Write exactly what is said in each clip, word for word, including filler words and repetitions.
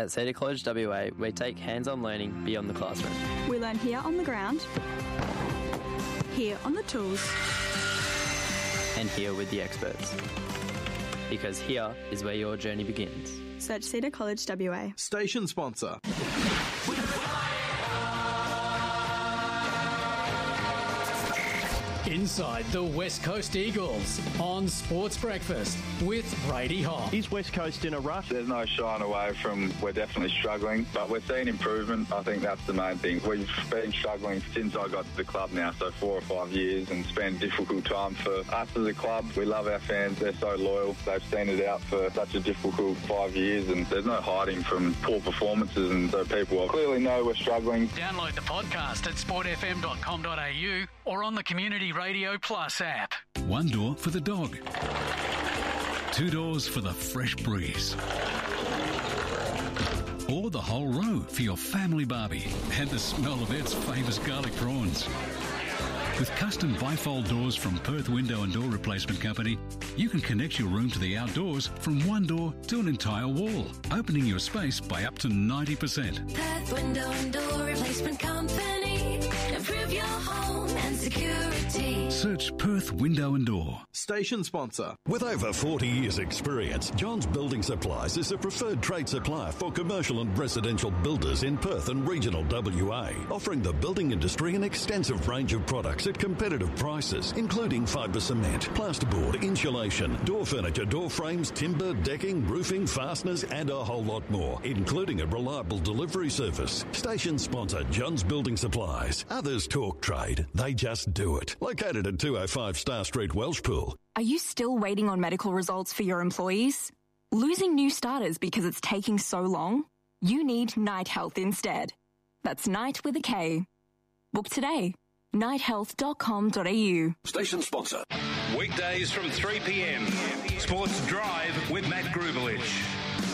At Cedar College W A, we take hands-on learning beyond the classroom. We learn here on the ground, here on the tools, and here with the experts. Because here is where your journey begins. Search Cedar College W A. Station sponsor. Inside the West Coast Eagles on Sports Breakfast with Brady Hobb. Is West Coast in a rush? There's no shying away from we're definitely struggling, but we're seeing improvement. I think that's the main thing. We've been struggling since I got to the club now, so four or five years, and it's been a difficult time for us as a club. We love our fans. They're so loyal. They've seen it out for such a difficult five years, and there's no hiding from poor performances, and so people clearly know we're struggling. Download the podcast at sport f m dot com dot a u or on the Community Radio Plus app. One door for the dog. Two doors for the fresh breeze. Or the whole row for your family barbie and the smell of Ed's famous garlic prawns. With custom bifold doors from Perth Window and Door Replacement Company, you can connect your room to the outdoors from one door to an entire wall, opening your space by up to ninety percent. Perth Window and Door Replacement Company. Improve your home and security. Search Perth Window and Door. Station sponsor. With over forty years experience, John's Building Supplies is a preferred trade supplier for commercial and residential builders in Perth and regional W A, offering the building industry an extensive range of products at competitive prices, including fibre cement, plasterboard, insulation, door furniture, door frames, timber, decking, roofing, fasteners and a whole lot more, including a reliable delivery service. Station sponsor John's Building Supplies. Others talk trade, they just do it. Located at two oh five Star Street, Welshpool. Are you still waiting on medical results for your employees? Losing new starters because it's taking so long? You need Night Health instead. That's Night with a K. Book today. night health dot com dot a u. Station sponsor. Weekdays from three p m. Sports Drive with Matt Grubelich.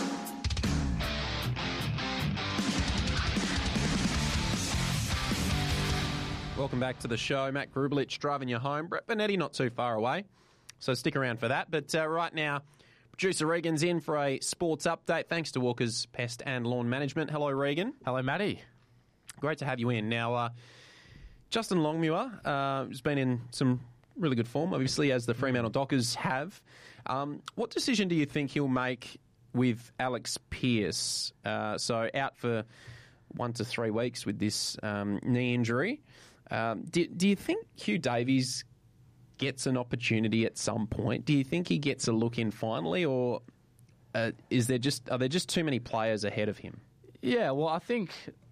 Welcome back to the show. Matt Grubelich driving you home. Brett Benetti not too far away, so stick around for that. But uh, right now, producer Regan's in for a sports update, thanks to Walker's Pest and Lawn Management. Hello, Regan. Hello, Matty. Great to have you in. Now, uh, Justin Longmuir uh, has been in some really good form, obviously, as the Fremantle Dockers have. Um, what decision do you think he'll make with Alex Pearce? Uh, so out for one to three weeks with this um, knee injury. Um, do, do you think Hugh Davies gets an opportunity at some point? Do you think he gets a look in finally, or uh, is there just are there just too many players ahead of him? Yeah, well, I think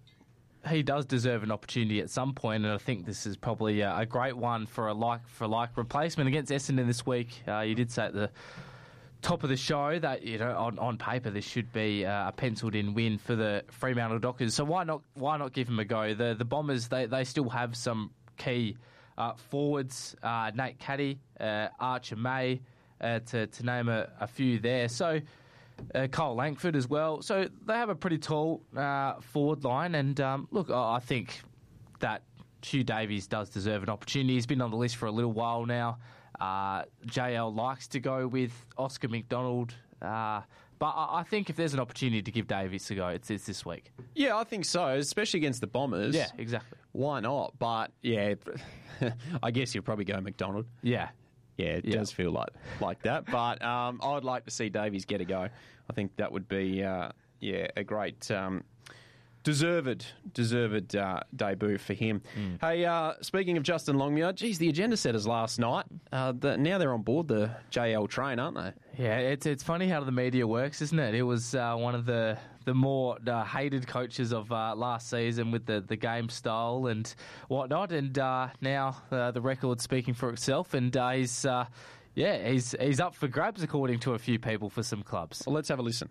he does deserve an opportunity at some point, and I think this is probably a, a great one for a like for like replacement against Essendon this week. Uh, you did say at the top of the show that, you know, on, on paper this should be uh, a penciled-in win for the Fremantle Dockers. So why not why not give him a go? The the Bombers, they, they still have some key uh, forwards, uh, Nate Caddy, uh, Archer May, uh, to, to name a, a few there. So uh, Cole Langford as well. So they have a pretty tall uh, forward line. And um, look, I think that Hugh Davies does deserve an opportunity. He's been on the list for a little while now. Uh, J L likes to go with Oscar McDonald, uh, but I, I think if there's an opportunity to give Davies a go, it's, it's this week. Yeah, I think so, especially against the Bombers. Yeah, exactly. Why not? But, yeah, I guess you'll probably go McDonald. Yeah. Yeah, it yeah. does feel like like that. But um, I would like to see Davies get a go. I think that would be, uh, yeah, a great... Um, Deserved, deserved uh, debut for him. Mm. Hey, uh, speaking of Justin Longmuir, geez, the agenda setters last night. Uh, the, now they're on board the J L train, aren't they? Yeah, it's it's funny how the media works, isn't it? It was uh, one of the the more uh, hated coaches of uh, last season with the, the game style and whatnot, and uh, now uh, the record's speaking for itself, and uh, he's uh, yeah he's he's up for grabs according to a few people for some clubs. Well, let's have a listen.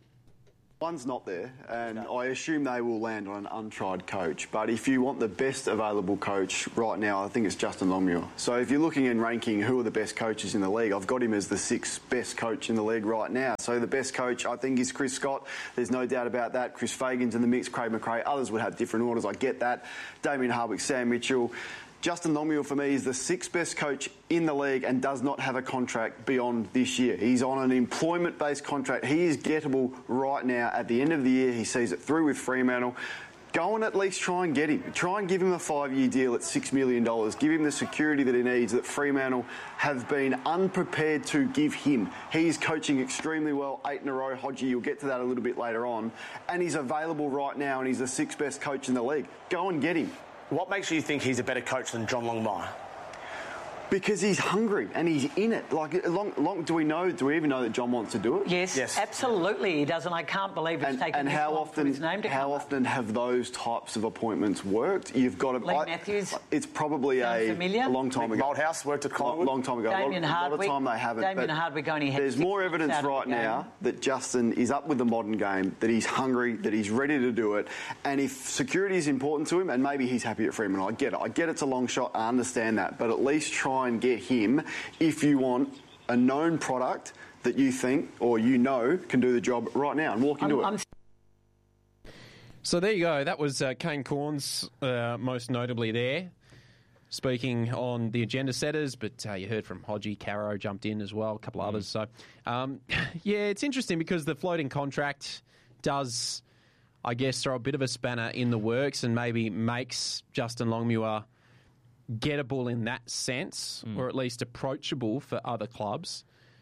One's not there, and I assume they will land on an untried coach. But if you want the best available coach right now, I think it's Justin Longmuir. So if you're looking and ranking who are the best coaches in the league, I've got him as the sixth best coach in the league right now. So the best coach, I think, is Chris Scott. There's no doubt about that. Chris Fagan's in the mix, Craig McRae. Others would have different orders. I get that. Damien Hardwick, Sam Mitchell. Justin Longmuir, for me, is the sixth best coach in the league and does not have a contract beyond this year. He's on an employment-based contract. He is gettable right now. At the end of the year, he sees it through with Fremantle. Go and at least try and get him. Try and give him a five-year deal at six million dollars. Give him the security that he needs that Fremantle have been unprepared to give him. He's coaching extremely well, eight in a row. Hodgie, you'll get to that a little bit later on. And he's available right now, and he's the sixth best coach in the league. Go and get him. What makes you think he's a better coach than John Longmire? Because he's hungry and he's in it. Like, long, long, do we know? Do we even know that John wants to do it? Yes, yes. Absolutely he does, and I can't believe it's and, taken and this how long often, for his name to how come often up. have those types of appointments worked? You've got to. Lee I, Matthews. It's probably a, a long time ago. Malthouse worked at Collingwood. Long time ago. Damien a lot, Hardwick. a lot of time they haven't. Damien but Hardwick only had There's six more evidence out of right the game. now that Justin is up with the modern game, that he's hungry, that he's ready to do it, and if security is important to him, and maybe he's happy at Fremantle, I get it. I get it's a long shot. I understand that, but at least try and get him if you want a known product that you think or you know can do the job right now and walk into I'm, it. I'm... So there you go. That was uh, Kane Cornes, uh, most notably there, speaking on the agenda setters, but uh, you heard from Hodgie, Caro jumped in as well, a couple of others. So, um, yeah, it's interesting because the floating contract does, I guess, throw a bit of a spanner in the works and maybe makes Justin Longmuir gettable in that sense, mm. or at least approachable for other clubs.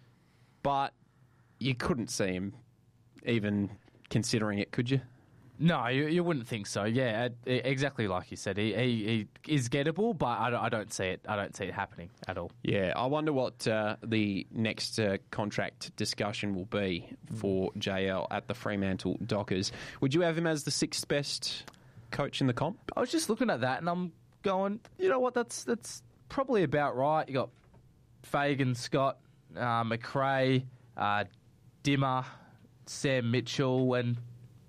But you couldn't see him even considering it, could you? No, you, you wouldn't think so. Yeah, exactly like you said. He, he, he is gettable, but I don't, I don't see it. I don't see it happening at all. Yeah, I wonder what uh, the next uh, contract discussion will be for J L at the Fremantle Dockers. Would you have him as the sixth best coach in the comp? I was just looking at that, and I'm going, you know what? That's that's probably about right. You got Fagan, Scott, uh, McRae, uh, Dimmer, Sam Mitchell, and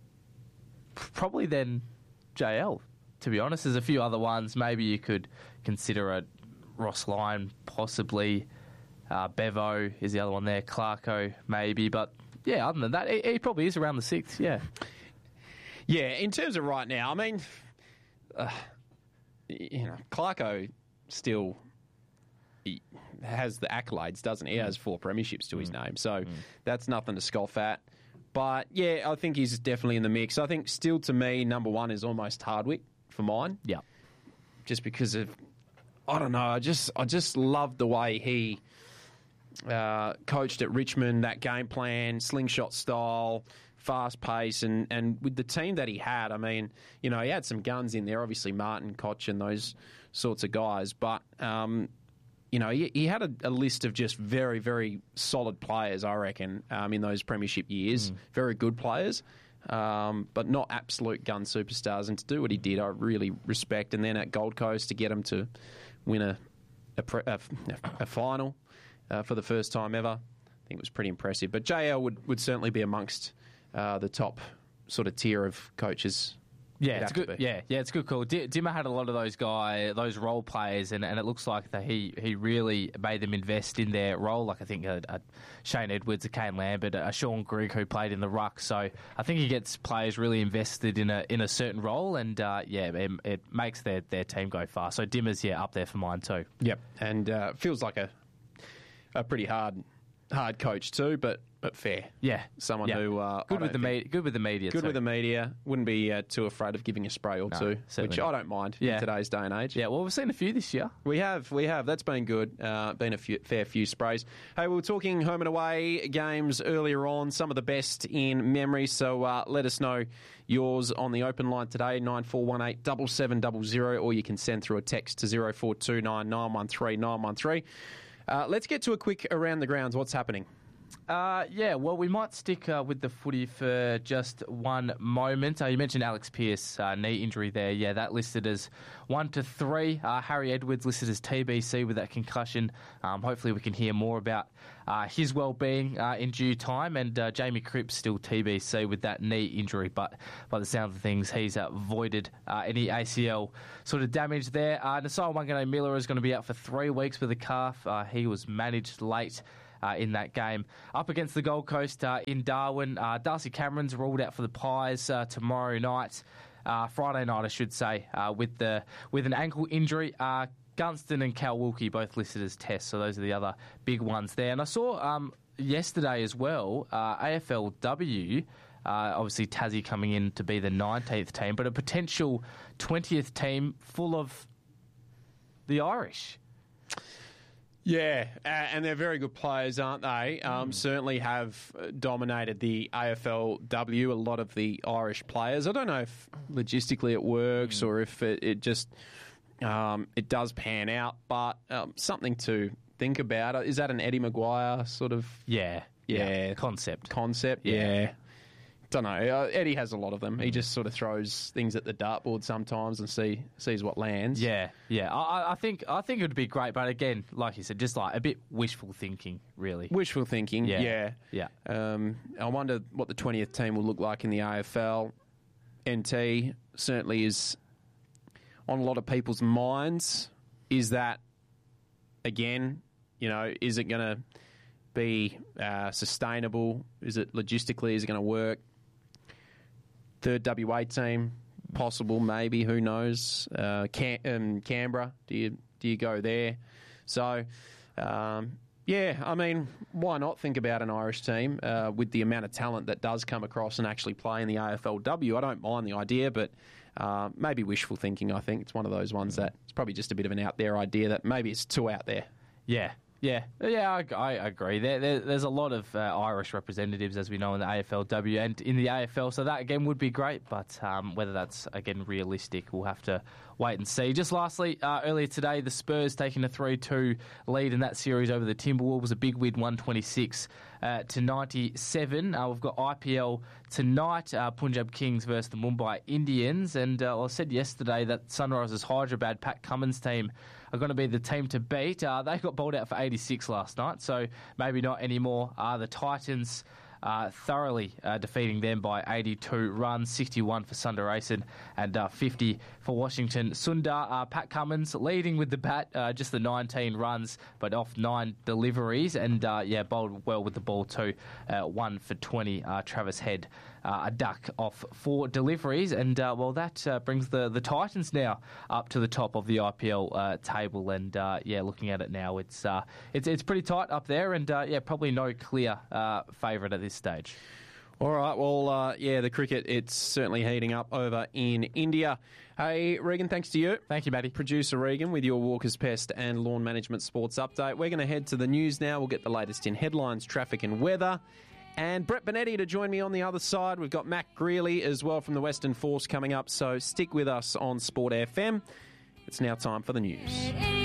probably then J L, to be honest. There's a few other ones. Maybe you could consider a Ross Lyon, possibly. Uh, Bevo is the other one there. Clarko, maybe. But, yeah, other than that, he, he probably is around the sixth, yeah. Yeah, in terms of right now, I mean, uh, you know, Clarko still he has the accolades, doesn't he? He has four premierships to his name. So mm. that's nothing to scoff at. But, yeah, I think he's definitely in the mix. I think still, to me, number one is almost Hardwick for mine. Yeah. Just because of, I don't know, I just I just loved the way he uh, coached at Richmond, that game plan, slingshot style, fast pace, and, and with the team that he had, I mean, you know, he had some guns in there, obviously Martin, Koch and those sorts of guys, but, um, you know, he, he had a, a list of just very, very solid players, I reckon, um, in those premiership years. Mm. Very good players, um, but not absolute gun superstars. And to do what he did, I really respect. And then at Gold Coast, to get him to win a, a, pre, a, a final uh, for the first time ever, I think it was pretty impressive. But J L would, would certainly be amongst uh, the top sort of tier of coaches. Yeah, it's good. Yeah, yeah, it's a good call. D- Dimmer had a lot of those guy, those role players, and, and it looks like that he, he really made them invest in their role. Like I think a, a Shane Edwards, a Kane Lambert, a Sean Grigg who played in the ruck. So I think he gets players really invested in a in a certain role, and uh, yeah, it, it makes their, their team go far. So Dimmer's yeah up there for mine too. Yep, and uh, feels like a a pretty hard hard coach too, but. But fair, yeah. Someone yeah. who uh, good with the media. Good with the media. Good too. with the media. Wouldn't be uh, too afraid of giving a spray or no, two, which not. I don't mind yeah. in today's day and age. Yeah, well, we've seen a few this year. We have, we have. That's been good. Uh, been a few, fair few sprays. Hey, we were talking home and away games earlier on. Some of the best in memory. So uh, let us know yours on the open line today, nine four one eight seven seven zero zero, or you can send through a text to zero four two nine nine one three nine one three. Uh, let's get to a quick around the grounds. What's happening? Uh, yeah, well, we might stick uh, with the footy for just one moment. Uh, you mentioned Alex Pearce, uh, knee injury there. Yeah, that listed as one to three. Uh, Harry Edwards listed as T B C with that concussion. Um, hopefully we can hear more about uh, his well-being uh, in due time. And uh, Jamie Cripps still T B C with that knee injury. But by the sound of things, he's uh, avoided uh, any A C L sort of damage there. Uh, Nasai Wangane Miller is going to be out for three weeks with a calf. Uh, he was managed late. Uh, in that game. Up against the Gold Coast uh, in Darwin, uh, Darcy Cameron's ruled out for the Pies uh, tomorrow night. Uh, Friday night, I should say, uh, with the with an ankle injury. Uh, Gunston and Cal Wilkie both listed as tests, so those are the other big ones there. And I saw um, yesterday as well, uh, A F L W, uh, obviously Tassie coming in to be the nineteenth team, but a potential twentieth team full of the Irish. Yeah, uh, and they're very good players, aren't they? Um, mm. Certainly have dominated the A F L W, a lot of the Irish players. I don't know if logistically it works mm. or if it, it just um, it does pan out, but um, something to think about. Is that an Eddie Maguire sort of... Yeah, yeah, yeah. concept. Concept, yeah. yeah. Don't know. Uh, Eddie has a lot of them. He just sort of throws things at the dartboard sometimes and see sees what lands. Yeah, yeah. I, I think I think it would be great, but again, like you said, just like a bit wishful thinking, really. Wishful thinking. Yeah, yeah. yeah. Um, I wonder what the twentieth team will look like in the A F L. N T certainly is on a lot of people's minds. Is that again? You know, is it going to be uh, sustainable? Is it logistically? Is it going to work? Third W A team, possible, maybe, who knows? Uh, Cam- um, Canberra, do you do you go there? So, um, yeah, I mean, why not think about an Irish team uh, with the amount of talent that does come across and actually play in the A F L W? I don't mind the idea, but uh, maybe wishful thinking, I think. It's one of those ones that it's probably just a bit of an out there idea that maybe it's too out there. Yeah. Yeah, yeah, I, I agree. There, there, there's a lot of uh, Irish representatives, as we know, in the A F L W and in the A F L, so that, again, would be great, but um, whether that's, again, realistic, we'll have to wait and see. Just lastly, uh, earlier today, the Spurs taking a three two lead in that series over the Timberwolves, a big win, one twenty-six uh, to ninety-seven. Uh, we've got I P L tonight, uh, Punjab Kings versus the Mumbai Indians, and uh, I said yesterday that Sunrisers Hyderabad, Pat Cummins' team, are going to be the team to beat. Uh, they got bowled out for eighty-six last night, so maybe not anymore. Uh, the Titans uh, thoroughly uh, defeating them by eighty-two runs, sixty-one for Sundaresan and uh, fifty for Washington Sundar. Uh, Pat Cummins leading with the bat, uh, just the nineteen runs, but off nine deliveries, and uh, yeah, bowled well with the ball too. Uh, one for twenty. Uh, Travis Head, uh, a duck off four deliveries, and uh, well, that uh, brings the, the Titans now up to the top of the I P L uh, table, and uh, yeah, looking at it now, it's uh, it's it's pretty tight up there, and uh, yeah, probably no clear uh, favourite at this stage. All right, well, uh, yeah, the cricket, it's certainly heating up over in India. Hey, Regan, thanks to you. Thank you, Matty. Producer Regan with your Walker's Pest and Lawn Management Sports Update. We're going to head to the news now. We'll get the latest in headlines, traffic and weather. And Brett Bonetti to join me on the other side. We've got Matt Greeley as well from the Western Force coming up, so stick with us on Sport F M. It's now time for the news.